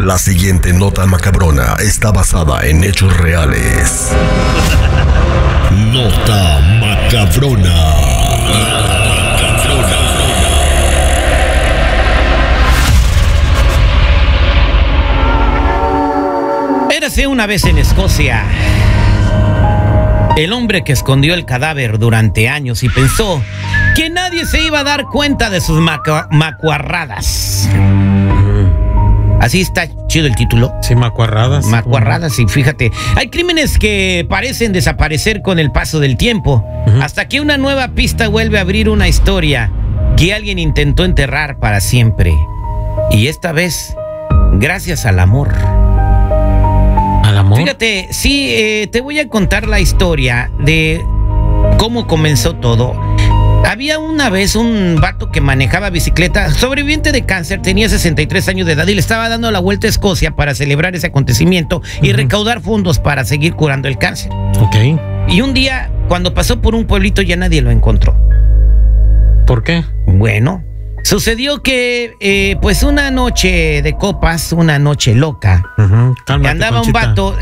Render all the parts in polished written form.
La siguiente nota macabrona está basada en hechos reales. Nota macabrona. Érase una vez en Escocia el hombre que escondió el cadáver durante años y pensó que nadie se iba a dar cuenta de sus macuarradas. Así está chido el título. Sí, macuarradas. Macuarradas, y fíjate, hay crímenes que parecen desaparecer con el paso del tiempo, hasta que una nueva pista vuelve a abrir una historia que alguien intentó enterrar para siempre. Y esta vez, gracias al amor. ¿Al amor? Fíjate, sí, te voy a contar la historia de cómo comenzó todo. Había una vez un vato que manejaba bicicleta, sobreviviente de cáncer, tenía 63 años de edad y le estaba dando la vuelta a Escocia para celebrar ese acontecimiento y recaudar fondos para seguir curando el cáncer. Ok. Y un día, cuando pasó por un pueblito, ya nadie lo encontró. ¿Por qué? Bueno, sucedió que, pues una noche de copas, una noche loca, Cálmate, andaba Conchita. un vato,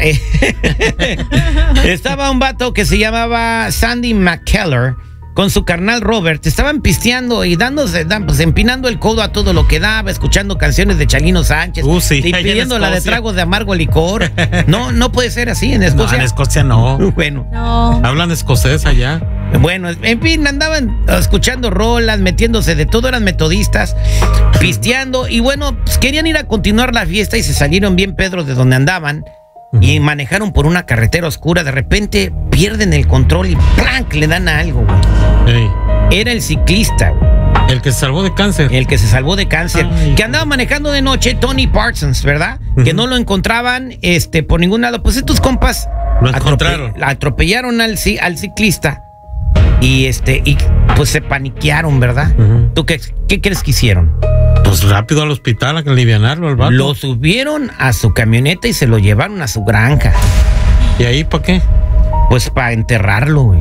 estaba un vato que se llamaba Sandy McKellar con su carnal Robert. Estaban pisteando y pues empinando el codo a todo lo que daba, escuchando canciones de Chalino Sánchez, Sí, y pidiendo la de tragos de amargo licor. No puede ser así en Escocia. No, en Escocia no. Bueno. No. Hablan escocés allá. Bueno, en fin, andaban escuchando rolas, metiéndose de todo, eran metodistas, pisteando, y bueno, pues querían ir a continuar la fiesta y se salieron bien pedros de donde andaban y manejaron por una carretera oscura. De repente pierden el control y ¡plank! Le dan a algo, güey. Ey. Era el ciclista, güey. El que se salvó de cáncer. El que se salvó de cáncer. Ay, que andaba manejando de noche, Tony Parsons, ¿verdad? Que no lo encontraban por ningún lado. Pues estos compas Lo encontraron. atropellaron al ciclista. Y pues se paniquearon, ¿verdad? ¿Tú qué crees que hicieron? Pues rápido al hospital a alivianarlo al vato. Lo subieron a su camioneta y se lo llevaron a su granja. ¿Y ahí para qué? Pues para enterrarlo, güey.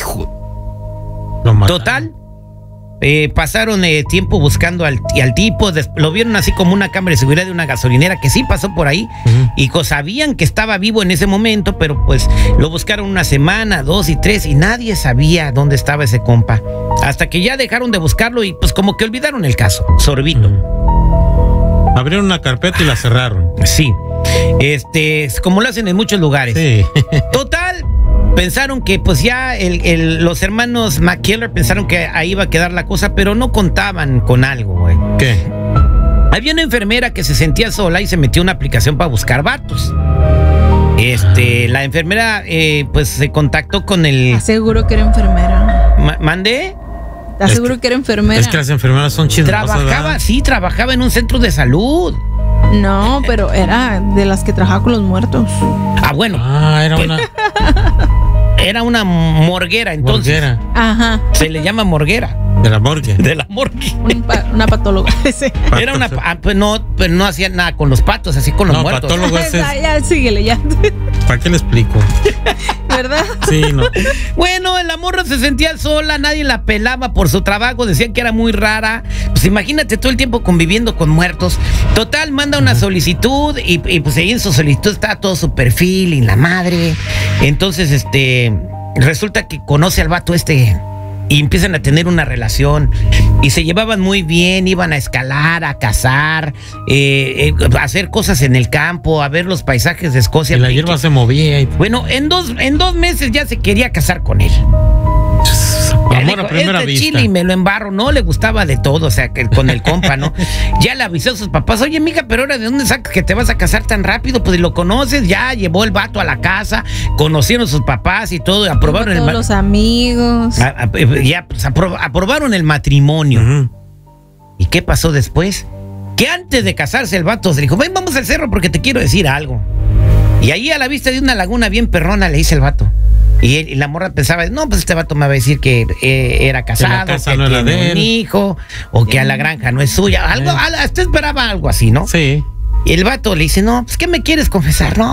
Hijo. Lo mataron. Total, pasaron tiempo buscando al tipo. Lo vieron así como una cámara de seguridad de una gasolinera que sí pasó por ahí. Y sabían que estaba vivo en ese momento, pero pues lo buscaron una semana, 2 y 3 y nadie sabía dónde estaba ese compa. Hasta que ya dejaron de buscarlo y pues como que olvidaron el caso. Sorbito. Abrieron una carpeta y la cerraron. Sí. Como lo hacen en muchos lugares. Sí. Total, pensaron que pues ya los hermanos McKellar pensaron que ahí iba a quedar la cosa, pero no contaban con algo, güey. ¿Qué? Había una enfermera que se sentía sola y se metió una aplicación para buscar vatos. La enfermera pues se contactó con el... Aseguro que era enfermera. ¿Mandé? Te aseguro que era enfermera. Es que las enfermeras son chismosas. Trabajaba en un centro de salud. No, pero era de las que trabajaba con los muertos. Ah, bueno. Era una... Era una morguera, entonces. Morguera. Ajá. Se le llama morguera. De la morgue. De la morgue. Una patóloga. Sí. Era una... pues no hacían nada con los patos, así con los muertos. Patólogo es... Ya, síguele, ya. ¿Para qué le explico? ¿Verdad? Sí, no. Bueno, la morra se sentía sola, nadie la pelaba por su trabajo, decían que era muy rara. Pues imagínate todo el tiempo conviviendo con muertos. Total, manda una solicitud y pues ahí en su solicitud está todo su perfil y la madre. Entonces, resulta que conoce al vato y empiezan a tener una relación y se llevaban muy bien, iban a escalar, a cazar, a hacer cosas en el campo, a ver los paisajes de Escocia. Y la hierba se movía. Bueno, en dos meses ya se quería casar con él. Amor a primera vista. Chile y me lo embarro, no le gustaba de todo, o sea, que con el compa, ¿no? Ya le avisó a sus papás, oye, mija, pero ahora ¿de dónde sacas que te vas a casar tan rápido? Pues lo conoces, ya llevó el vato a la casa, conocieron a sus papás y todo, aprobaron todos los amigos. Ya pues, aprobaron el matrimonio. ¿Y qué pasó después? Que antes de casarse el vato se dijo, ven, vamos al cerro porque te quiero decir algo. Y ahí a la vista de una laguna bien perrona le dice el vato. Y la morra pensaba, no, pues este vato me va a decir que era casado, que no era tiene un hijo, o que a la granja no es suya. Hasta esperaba algo así, ¿no? Sí. Y el vato le dice, no, pues ¿qué me quieres confesar? No,